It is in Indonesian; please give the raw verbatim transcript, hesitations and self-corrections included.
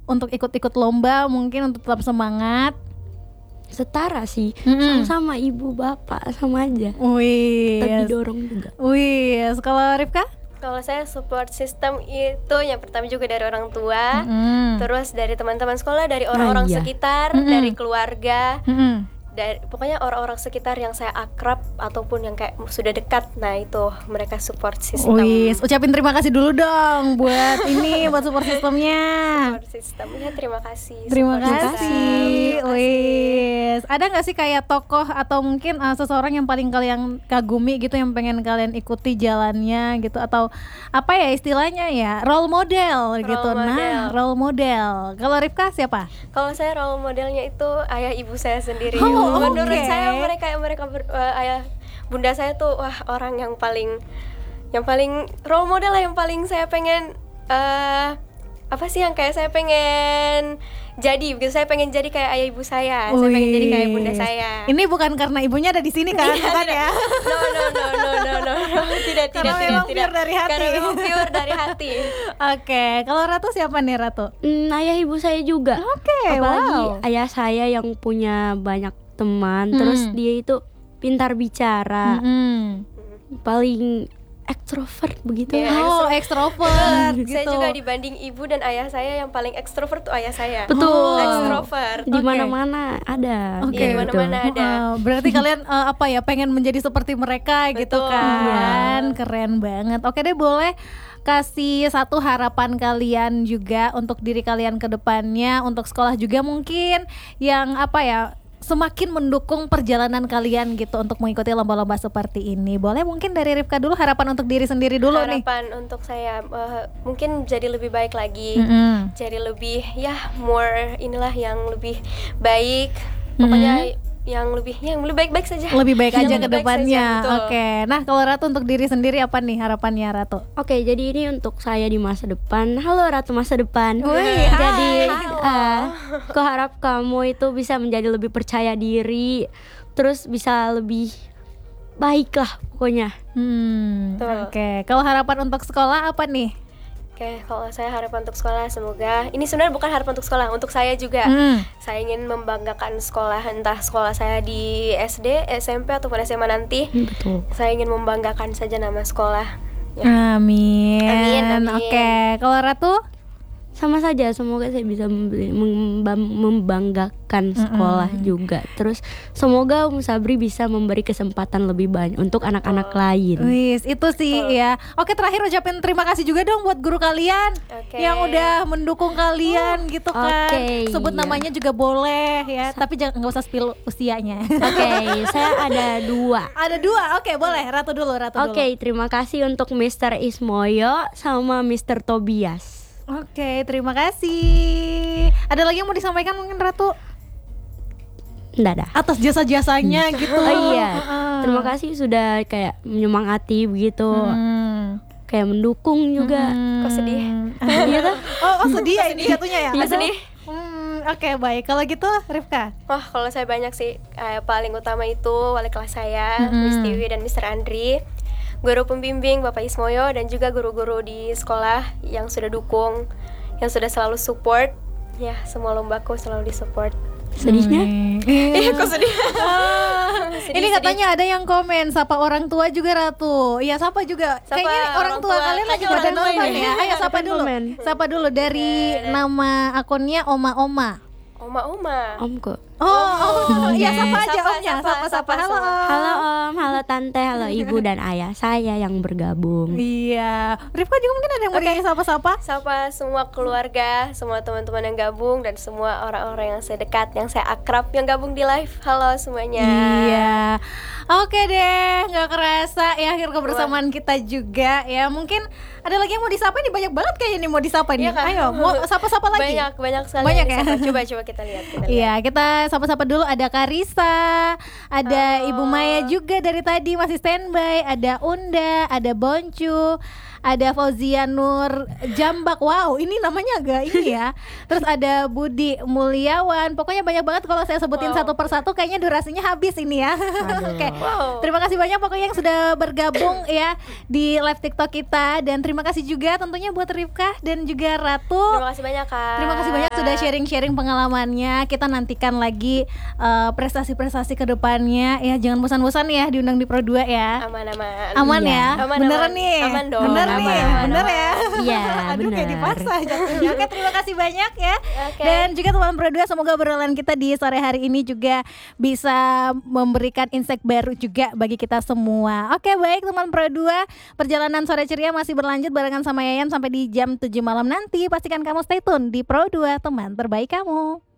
untuk ikut-ikut lomba mungkin untuk tetap semangat? Setara sih, Mm-mm. sama-sama ibu bapak sama aja. Wih, Tapi dorong juga. wih. Kalau Rifka? Kalau saya support system itu yang pertama juga dari orang tua, Mm. terus dari teman-teman sekolah, dari orang-orang iya. sekitar, Mm-mm. dari keluarga, Mm-mm. dari pokoknya orang-orang sekitar yang saya akrab ataupun yang kayak sudah dekat. Nah itu mereka support system. Wih, ucapin terima kasih dulu dong buat ini, buat support sistemnya. Support system. Ya, terima kasih. Terima support kasih. system. Terima kasih. Wih, ada nggak sih kayak tokoh atau mungkin uh, seseorang yang paling kalian kagumi gitu, yang pengen kalian ikuti jalannya gitu, atau apa ya istilahnya ya, role model Role gitu. model. Nah, role model. Kalau Rifka siapa? Kalau saya role modelnya itu ayah ibu saya sendiri. Oh, Menurut oke. saya mereka mereka ber, uh, ayah bunda saya tuh wah orang yang paling yang paling role model lah, yang paling saya pengen uh, apa sih yang kayak saya pengen jadi begitu. Saya pengen jadi kayak ayah ibu saya. Saya pengen jadi kayak bunda saya. Ini bukan karena ibunya ada di sini kan, bukan ya? No no no no no no, no. tidak Karena tidak memang tidak pure dari hati. Karena memang pure dari hati. Oke, kalau Ratu siapa nih Ratu? Hmm, ayah ibu saya juga. Oke, Apalagi wow. ayah saya yang punya banyak teman, Hmm. terus dia itu pintar bicara, Mm-mm. paling ekstrovert begitu. Iya. Oh, ekstrovert gitu. Saya juga dibanding ibu dan ayah saya yang paling ekstrovert tuh ayah saya. Betul. Ekstrovert. Di Oke. mana-mana ada. Oke, Iya, di mana-mana ada. Uh, berarti kalian uh, apa ya, pengen menjadi seperti mereka gitu Betul. kan? Keren banget. Oke deh, boleh kasih satu harapan kalian juga untuk diri kalian ke depannya, untuk sekolah juga mungkin, yang apa ya, semakin mendukung perjalanan kalian gitu untuk mengikuti lomba-lomba seperti ini. Boleh mungkin dari Rifka dulu, harapan untuk diri sendiri dulu nih. Harapan untuk saya uh, mungkin jadi lebih baik lagi. Mm-mm. Jadi lebih ya more inilah yang lebih baik. Pokoknya yang lebih yang lebih baik-baik saja. Lebih baik Yang aja lebih ke baik depannya. saja, betul. Oke. Nah, kalau Ratu untuk diri sendiri apa nih harapannya Ratu? Oke, jadi ini untuk saya di masa depan. Halo Ratu masa depan. Wih, Jadi hai. eh, aku harap kamu itu bisa menjadi lebih percaya diri, terus bisa lebih baik lah pokoknya. Hmm. Betul. Oke. Kalau harapan untuk sekolah apa nih? Oke, kalau saya harapan untuk sekolah semoga ini sebenarnya bukan harapan untuk sekolah, untuk saya juga. Hmm. Saya ingin membanggakan sekolah, entah sekolah saya di S D, S M P ataupun S M A nanti. Betul. Saya ingin membanggakan saja nama sekolah. Ya. Amin. Amin, amin. Oke. Kalau Ratu? Sama saja, semoga saya bisa membeli- memba- membanggakan sekolah juga. Terus semoga Om Sabri bisa memberi kesempatan lebih banyak untuk anak-anak lain. Wis, itu sih Betul. ya. Oke, terakhir ucapin terima kasih juga dong buat guru kalian Oke. yang udah mendukung kalian gitu kan. Oke, Sebut iya. namanya juga boleh ya, tapi jangan, nggak usah spill usianya. Oke, saya ada dua. Ada dua. Oke, boleh. Ratu dulu, Ratu dulu. Oke, terima kasih untuk mister Ismoyo sama mister Tobias. Oke, terima kasih. Ada lagi yang mau disampaikan mungkin Ratu? Nggak ada. Atas jasa-jasanya gitu. Oh iya, Heeh. terima kasih sudah kayak menyemangati begitu, Hmm. kayak mendukung juga. Hmm. Kok sedih? Iya tuh. Oh, oh sedih ya ini jatuhnya ya? Iya, sedih. Hmm, oke baik. Kalau gitu Rifka? Wah, kalau saya banyak sih. Eh, paling utama itu wali kelas saya, Mm-mm. Miss Tiwi dan mister Andri, guru pembimbing Bapak Ismoyo, dan juga guru-guru di sekolah yang sudah dukung, yang sudah selalu support. Ya, semua lombaku selalu disupport. Sedihnya? Iya, kok sedih? Ini katanya ada yang komen sapa orang tua juga Ratu. Iya, sapa juga. Sapa Kayaknya orang orang tua tua. kalian lagi Kayaknya pada orang tua nonton ini. ya. Ayo sapa Ada dulu. komen. Sapa dulu dari nama akunnya Oma-Oma. Oma-oma. Om kok. Oh, oh, iya sapa aja Sapa, Omnya. sapa, Sapa sapa. sapa Halo semua. Om. Halo Om, halo Tante, halo Ibu dan Ayah saya yang bergabung. Iya. Rifka juga mungkin ada yang mau disapa-sapa? Sapa semua keluarga, semua teman-teman yang gabung, dan semua orang-orang yang saya dekat, yang saya akrab, yang gabung di live. Halo semuanya. Iya. Oke deh, nggak kerasa ya akhir kebersamaan kita juga ya. Mungkin ada lagi yang mau disapa nih, banyak banget kayaknya nih mau disapa nih. Iya kan? Ayo, mau sapa-sapa lagi. Banyak, banyak sekali. Banyak yang ya? disapa. Coba, coba kita lihat. Kita lihat. Iya, kita sapa-sapa dulu. Ada Karisa, ada Halo. Ibu Maya juga dari tadi masih standby. Ada Unda, ada Boncu, ada Fauzia Nur Jambak. Wow, ini namanya agak ini ya. Terus ada Budi Mulyawan. Pokoknya banyak banget kalau saya sebutin Wow. satu persatu kayaknya durasinya habis ini ya. Oke. Wow. Terima kasih banyak pokoknya yang sudah bergabung ya di live TikTok kita, dan terima kasih juga tentunya buat Rifkah dan juga Ratu. Terima kasih banyak Kak. Terima kasih banyak sudah sharing-sharing pengalamannya. Kita nantikan lagi uh, prestasi-prestasi ke depannya ya. Jangan bosan-bosan ya diundang di Pro dua ya. Aman aman. Aman Iya. ya? Aman, Beneran aman. nih? Aman dong. Bener Aman, nih? aman. Bener ya? Iya, Aduh kayak bener. dipaksa jatuhnya. Oke, terima kasih banyak ya. Oke. Dan juga teman Pro dua, semoga obrolan kita di sore hari ini juga bisa memberikan insight baru juga bagi kita semua. Oke, baik teman Pro dua, perjalanan sore ceria masih berlanjut barengan sama Yayan sampai di jam tujuh malam nanti. Pastikan kamu stay tune di Pro dua, teman terbaik kamu.